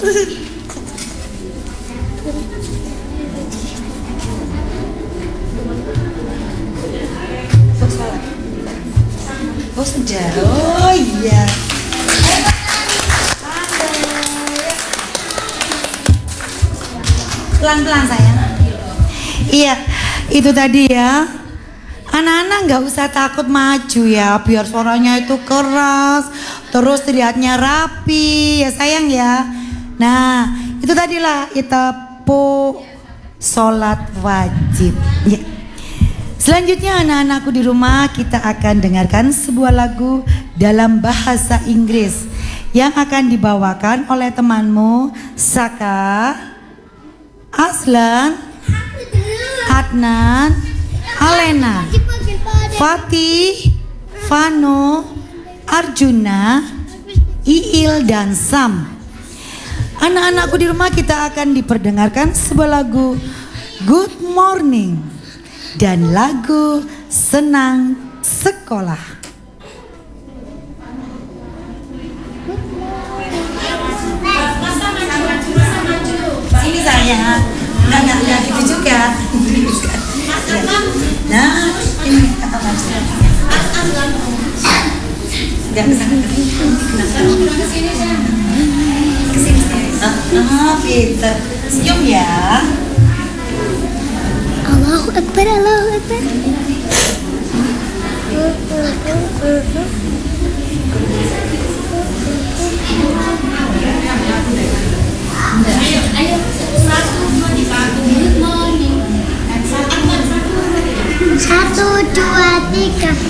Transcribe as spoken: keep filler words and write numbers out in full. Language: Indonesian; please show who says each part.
Speaker 1: Oh sudah, oh iya. Pelan-pelan sayang. Iya, itu tadi ya. Anak-anak nggak usah takut maju ya, biar suaranya itu keras, terus teriaknya rapi ya sayang ya. Nah, itu tadilah itapu sholat wajib. Ya. Selanjutnya anak-anakku di rumah, kita akan dengarkan sebuah lagu dalam bahasa Inggris yang akan dibawakan oleh temanmu Saka, Aslan, Adnan, Alena, Fatih, Vano, Arjuna, Iil dan Sam. Anak-anakku di rumah, kita akan diperdengarkan sebuah lagu Good Morning dan lagu Senang Sekolah. Sini sayang. Nah, nah, nah, gitu juga. Nah, ini kata maju. Enggak bisa kesini sini. Ah, pinter. Senyum ya.
Speaker 2: Allahu Akbar, Allahu Akbar.
Speaker 3: Ayo, ayo, satu, dua, tiga, good morning.
Speaker 2: Satu, dua, tiga.